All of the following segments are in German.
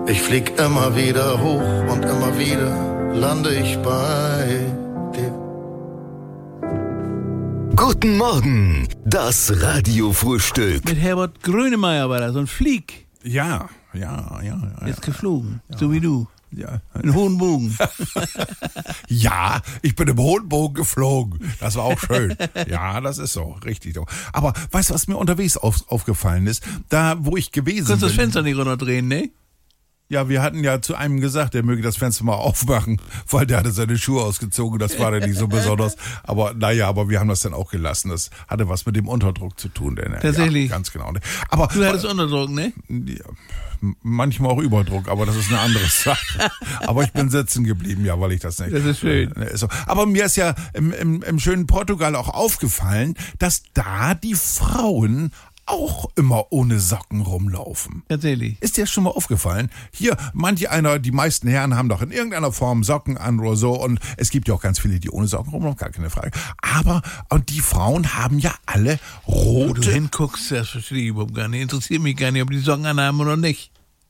Ich flieg immer wieder hoch und immer wieder lande ich bei dir. Guten Morgen, das Radiofrühstück. Mit Herbert Grönemeyer war das, so ein Flieg. Ja. Ist geflogen, Ja. so wie du. Ja. In hohen Bogen. Ja, ich bin im hohen Bogen geflogen. Das war auch schön. Ja, das ist so, richtig so. Aber weißt du, was mir unterwegs aufgefallen ist? Da, wo ich gewesen Du kannst das bin. Fenster nicht runterdrehen, ne? Ja, wir hatten ja zu einem gesagt, der möge das Fenster mal aufmachen, weil der hatte seine Schuhe ausgezogen, das war ja nicht so besonders. Aber aber wir haben das dann auch gelassen. Das hatte was mit dem Unterdruck zu tun. Denn, Tatsächlich? Ja, ganz genau. Aber Du hattest Unterdruck, ne? ja, manchmal auch Überdruck, aber das ist eine andere Sache. Aber ich bin sitzen geblieben, ja, weil ich das nicht. Das ist schön. So. Aber mir ist ja im schönen Portugal auch aufgefallen, dass da die Frauen auch immer ohne Socken rumlaufen. Tatsächlich. Ist dir schon mal aufgefallen? Hier, die meisten Herren haben doch in irgendeiner Form Socken an oder so und es gibt ja auch ganz viele, die ohne Socken rumlaufen, gar keine Frage. Und die Frauen haben ja alle Wo du rote... hinguckst, das verstehe ich überhaupt gar nicht. Interessiert mich gar nicht, ob die Socken anhaben oder nicht.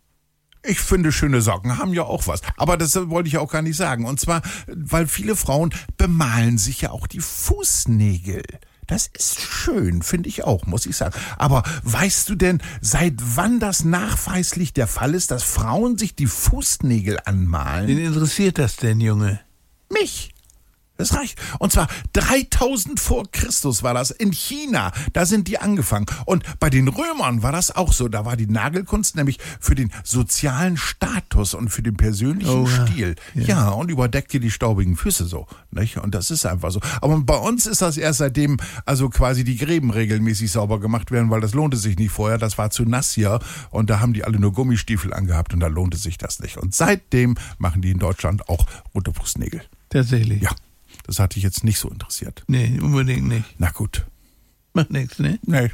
Ich finde, schöne Socken haben ja auch was. Aber das wollte ich auch gar nicht sagen. Und zwar, weil viele Frauen bemalen sich ja auch die Fußnägel. Das ist schön, finde ich auch, muss ich sagen. Aber weißt du denn, seit wann das nachweislich der Fall ist, dass Frauen sich die Fußnägel anmalen? Wen interessiert das denn, Junge? Mich. Das reicht. Und zwar 3000 vor Christus war das in China. Da sind die angefangen. Und bei den Römern war das auch so. Da war die Nagelkunst nämlich für den sozialen Status und für den persönlichen Stil. Ja, und überdeckte die staubigen Füße so. Nicht? Und das ist einfach so. Aber bei uns ist das erst seitdem also quasi die Gräben regelmäßig sauber gemacht werden, weil das lohnte sich nicht vorher. Das war zu nass hier. Und da haben die alle nur Gummistiefel angehabt und da lohnte sich das nicht. Und seitdem machen die in Deutschland auch rote Fußnägel. Tatsächlich. Ja. Das hat dich jetzt nicht so interessiert. Nee, unbedingt nicht. Na gut. Macht nichts, ne? Nee.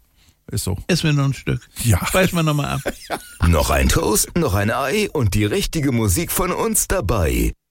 Ist so. Essen wir noch ein Stück. Ja. Beiß mal nochmal ab. Noch ein Toast, noch ein Ei und die richtige Musik von uns dabei.